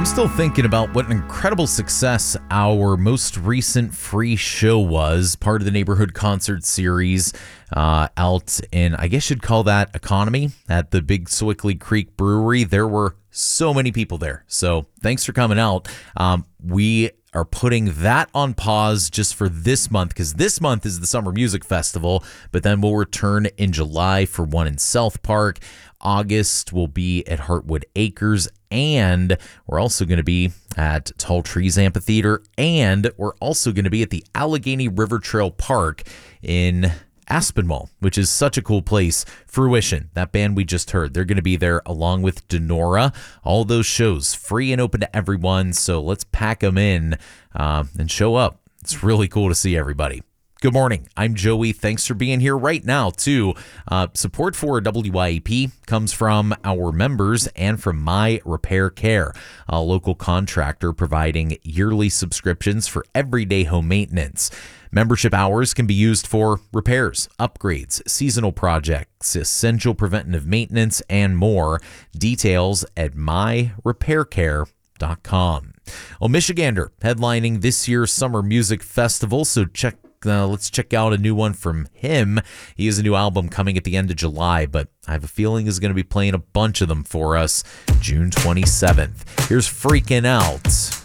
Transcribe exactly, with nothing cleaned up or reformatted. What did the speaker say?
I'm still thinking about what an incredible success our most recent free show was, part of the Neighborhood Concert Series uh, out in, I guess you'd call that Economy, at the Big Sewickley Creek Brewery. There were so many people there, so thanks for coming out. Um, we are putting that on pause just for this month, because this month is the Summer Music Festival, but then we'll return in July for one in South Park. August will be at Heartwood Acres, and we're also going to be at Tall Trees Amphitheater, and we're also going to be at the Allegheny River Trail Park in Aspinwall, which is such a cool place. Fruition, that band we just heard, they're going to be there along with Denora. All those shows free and open to everyone, so let's pack them in uh, and show up. It's really cool to see everybody. Good morning. I'm Joey. Thanks for being here right now, too. Uh, support for W I E P comes from our members and from My Repair Care, a local contractor providing yearly subscriptions for everyday home maintenance. Membership hours can be used for repairs, upgrades, seasonal projects, essential preventative maintenance, and more. Details at my repair care dot com. Well, Michigander headlining this year's Summer Music Festival, so check Uh, let's check out a new one from him. He has a new album coming at the end of July, but I have a feeling he's going to be playing a bunch of them for us June twenty-seventh. Here's Freaking Out